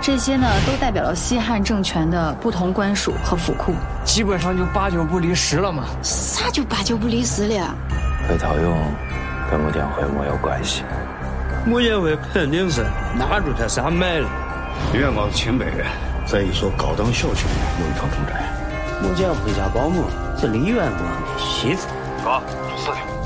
这些呢都代表了西汉政权的不同官署和府库， 基本上就8、9不离10了嘛。 啥就8、9不离10了？ 被套用跟穆殿会没有关系。 穆殿会肯定是拿住他啥买的。 原告是清白人，在一所高等小学有一套住宅。 穆殿会家保姆是李元光的媳妇。 哥，做事情。